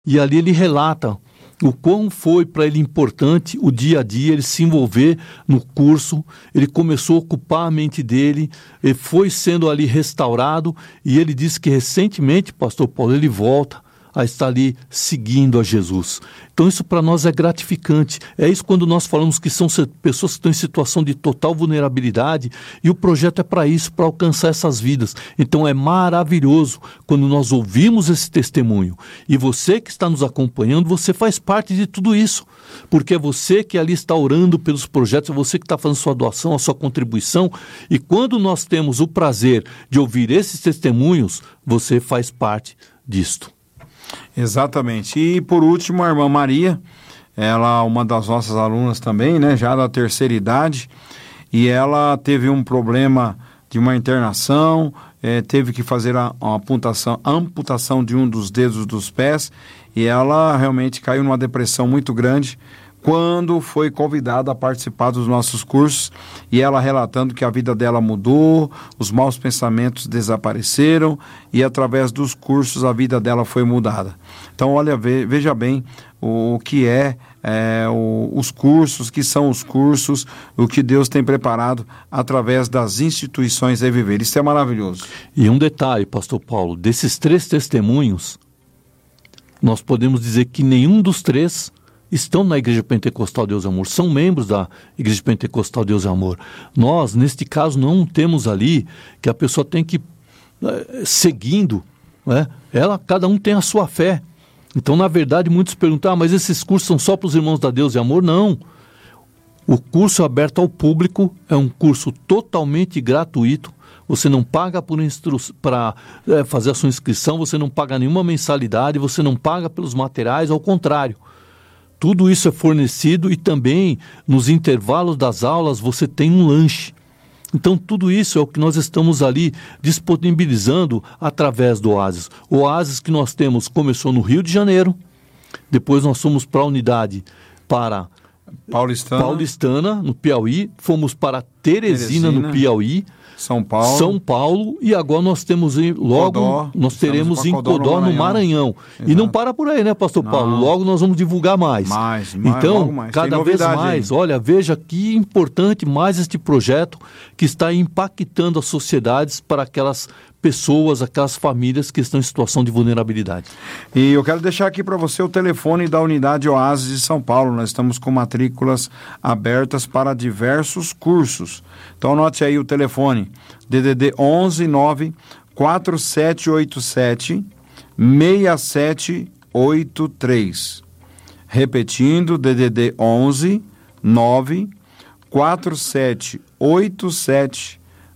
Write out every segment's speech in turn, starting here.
E ali ele relata o quão foi para ele importante o dia a dia, ele se envolver no curso, ele começou a ocupar a mente dele, ele foi sendo ali restaurado, e ele disse que recentemente, pastor Paulo, ele volta a estar ali seguindo a Jesus. Então isso para nós é gratificante. É isso quando nós falamos que são pessoas que estão em situação de total vulnerabilidade, e o projeto é para isso, para alcançar essas vidas. Então é maravilhoso quando nós ouvimos esse testemunho. E você que está nos acompanhando, você faz parte de tudo isso. Porque é você que ali está orando pelos projetos, é você que está fazendo sua doação, a sua contribuição. E quando nós temos o prazer de ouvir esses testemunhos, você faz parte disto. Exatamente. E por último, a irmã Maria, ela é uma das nossas alunas também, né, já da terceira idade, e ela teve um problema de uma internação, teve que fazer a amputação de um dos dedos dos pés, e ela realmente caiu numa depressão muito grande quando foi convidada a participar dos nossos cursos, e ela relatando que a vida dela mudou, os maus pensamentos desapareceram, e através dos cursos a vida dela foi mudada. Então, olha, veja bem o que os cursos, que são os cursos, o que Deus tem preparado através das instituições Reviver. Isso é maravilhoso. E um detalhe, pastor Paulo, desses 3 testemunhos, nós podemos dizer que nenhum dos 3 estão na Igreja Pentecostal Deus e Amor, são membros da Igreja Pentecostal Deus e Amor. Nós, neste caso, não temos ali que a pessoa tem que seguindo, né? Cada um tem a sua fé. Então, na verdade, muitos perguntam, mas esses cursos são só para os irmãos da Deus e Amor? Não. O curso é aberto ao público, é um curso totalmente gratuito. Você não paga para fazer a sua inscrição, você não paga nenhuma mensalidade, você não paga pelos materiais, ao contrário. Tudo isso é fornecido, e também nos intervalos das aulas você tem um lanche. Então tudo isso é o que nós estamos ali disponibilizando através do Oasis. O Oasis que nós temos começou no Rio de Janeiro, depois nós fomos para a unidade para Paulistana, no Piauí, fomos para Teresina, no Piauí, São Paulo, e agora nós temos nós teremos em Codó, no Maranhão. Exato. E não para por aí, né, pastor Paulo? Logo nós vamos divulgar mais. Então, cada vez mais, olha, veja que importante mais este projeto que está impactando as sociedades para aquelas pessoas, aquelas famílias que estão em situação de vulnerabilidade. E eu quero deixar aqui para você o telefone da unidade Oasis de São Paulo. Nós estamos com matrículas abertas para diversos cursos. Então anote aí o telefone, DDD 11 9 4787 6783. Repetindo, DDD 11 9 4787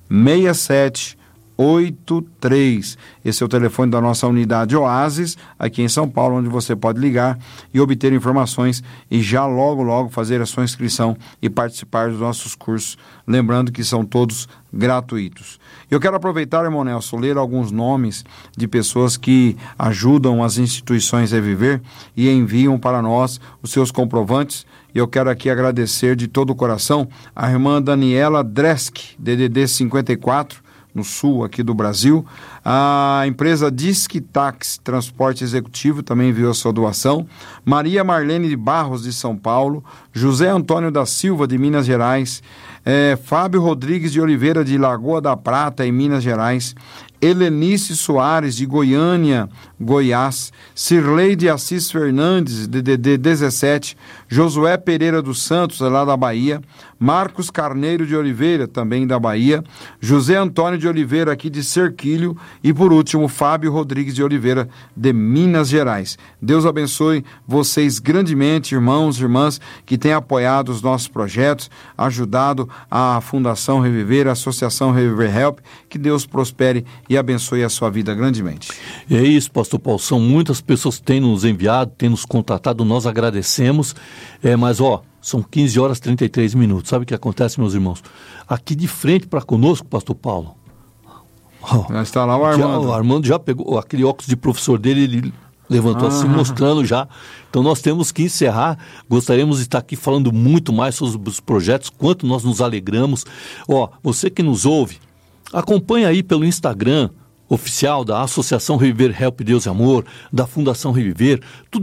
6783. Esse é o telefone da nossa unidade Oasis, aqui em São Paulo, onde você pode ligar e obter informações e já logo fazer a sua inscrição e participar dos nossos cursos, lembrando que são todos gratuitos. Eu quero aproveitar, irmão Nelson, ler alguns nomes de pessoas que ajudam as instituições a viver e enviam para nós os seus comprovantes. E eu quero aqui agradecer de todo o coração a irmã Daniela Dresk, DDD 54, no sul aqui do Brasil. A empresa Disque Taxi Transporte Executivo também enviou sua doação. Maria Marlene de Barros, de São Paulo. José Antônio da Silva, de Minas Gerais. Fábio Rodrigues de Oliveira, de Lagoa da Prata, em Minas Gerais. Helenice Soares, de Goiânia, Goiás. Cirlei de Assis Fernandes, DDD 17. Josué Pereira dos Santos, lá da Bahia. Marcos Carneiro de Oliveira, também da Bahia. José Antônio de Oliveira, aqui de Cerquilho. E por último, Fábio Rodrigues de Oliveira, de Minas Gerais. Deus abençoe vocês grandemente, irmãos e irmãs, que têm apoiado os nossos projetos, ajudado a Fundação Reviver, a Associação Reviver Help. Que Deus prospere e abençoe a sua vida grandemente. É isso, pastor Paulo, são muitas pessoas que têm nos enviado, têm nos contatado, nós agradecemos, mas são 15 horas e 33 minutos, sabe o que acontece, meus irmãos? Aqui de frente para conosco, pastor Paulo, já está lá o Armando. O Armando já pegou aquele óculos de professor dele, ele levantou assim, mostrando já. Então nós temos que encerrar. Gostaríamos de estar aqui falando muito mais sobre os projetos, quanto nós nos alegramos. Você que nos ouve, acompanha aí pelo Instagram oficial da Associação Reviver Help Deus e Amor, da Fundação Reviver, tudo